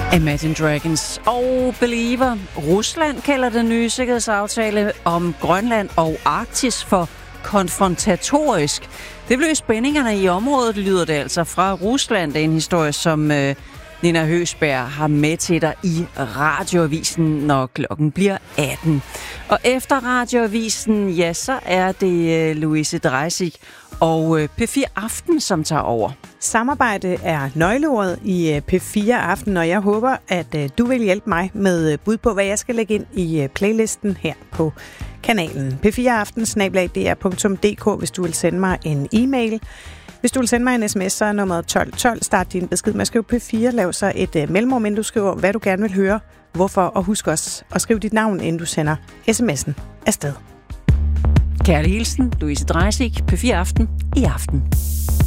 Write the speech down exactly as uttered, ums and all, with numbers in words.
Imagine Dragons og Believer. Rusland kalder den nye sikkerhedsaftale om Grønland og Arktis for konfrontatorisk. Det blev spændingerne i området, lyder det altså fra Rusland. Det er en historie, som øh, Nina Høgsberg har med til dig i Radioavisen, når klokken bliver atten. Og efter Radioavisen, ja, så er det øh, Louise Dreisig og øh, P fire Aften, som tager over. Samarbejde er nøgleordet i øh, P fire Aften, og jeg håber, at øh, du vil hjælpe mig med øh, bud på, hvad jeg skal lægge ind i øh, playlisten her på kanalen. P fire Aften snabel-a d r punktum d k, hvis du vil sende mig en e-mail. Hvis du vil sende mig en sms, så er nummeret tolv tolv. Start din besked med at skrive P fire. Lav så et uh, mellemrum, inden du skriver, hvad du gerne vil høre, hvorfor, og husk også at skrive dit navn, inden du sender sms'en afsted. Kærlig hilsen, Louise Dreisig, P fire Aften i aften.